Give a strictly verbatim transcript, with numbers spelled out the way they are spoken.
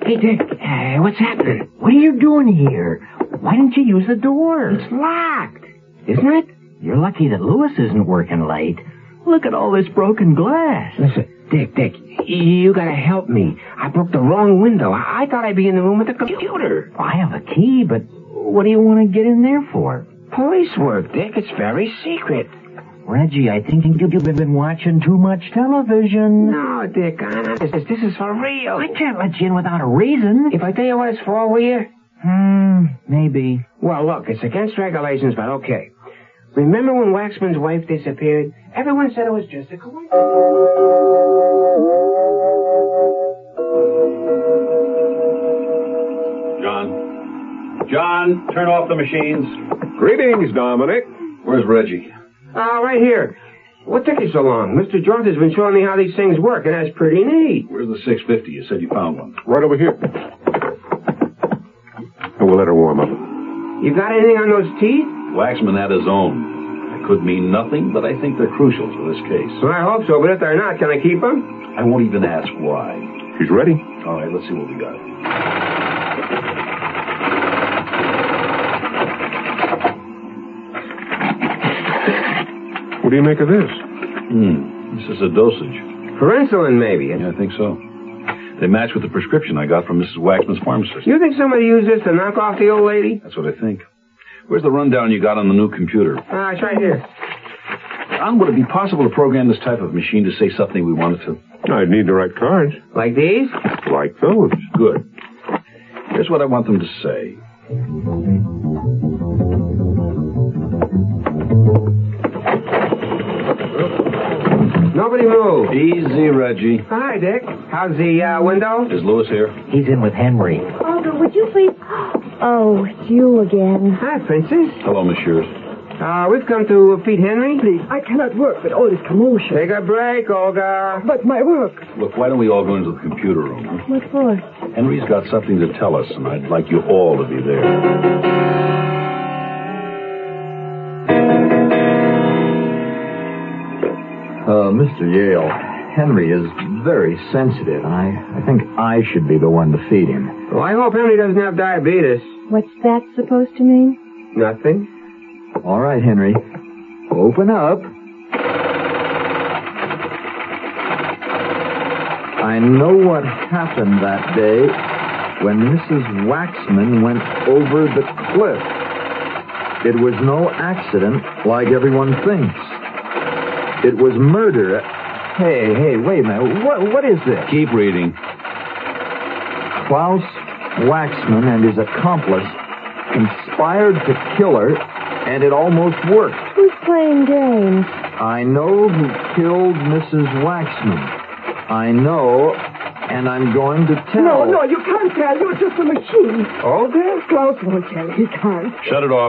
Hey, Dick, uh, what's happening? What are you doing here? Why didn't you use the door? It's locked, isn't it? You're lucky that Lewis isn't working late. Look at all this broken glass. Listen, Dick, Dick, you gotta help me. I broke the wrong window. I, I thought I'd be in the room with the computer. I have a key, but what do you want to get in there for? Police work, Dick. It's very secret. Reggie, I think you've been watching too much television. No, Dick, honest. This is for real. I can't let you in without a reason. If I tell you what it's for, will you? Hmm, maybe. Well, look, it's against regulations, but okay. Remember when Waxman's wife disappeared? Everyone said it was just a coincidence. John? John, turn off the machines. Greetings, Dominic. Where's Reggie? Uh, right here. What took you so long? Mister George has been showing me how these things work, and that's pretty neat. Where's the six fifty? You said you found one. Right over here. And we'll let her warm up. You got anything on those teeth? Waxman had his own. It could mean nothing, but I think they're crucial for this case. Well, I hope so, but if they're not, can I keep them? I won't even ask why. She's ready. All right, let's see what we got. What do you make of this? Hmm, this is a dosage. For insulin, maybe. Yeah, I think so. They match with the prescription I got from Missus Waxman's pharmacist. You think somebody used this to knock off the old lady? That's what I think. Where's the rundown you got on the new computer? Ah, uh, it's right here. John, would it be possible to program this type of machine to say something we wanted to? I'd need the right cards. Like these? Like those. Good. Here's what I want them to say. Nobody move. Easy, Reggie. Hi, Dick. How's the uh, window? Is Lewis here? He's in with Henry. Olga, would you please... Oh, it's you again. Hi, Princess. Hello, Messieurs. Uh, we've come to feed Henry. Please, I cannot work with all this commotion. Take a break, Olga. But my work. Look, why don't we all go into the computer room? Huh? What for? Henry's got something to tell us, and I'd like you all to be there. Uh, Mister Yale, Henry is very sensitive, and I, I think I should be the one to feed him. Well, I hope Henry doesn't have diabetes. What's that supposed to mean? Nothing. All right, Henry. Open up. I know what happened that day when Missus Waxman went over the cliff. It was no accident like everyone thinks. It was murder. Hey, hey, wait a minute. What, what is this? Keep reading. Klaus Waxman and his accomplice conspired to kill her, and it almost worked. Who's playing games? I know who killed Missus Waxman. I know, and I'm going to tell. No, no, you can't tell. You're just a machine. Olga? Klaus won't tell. He can't. Shut it off.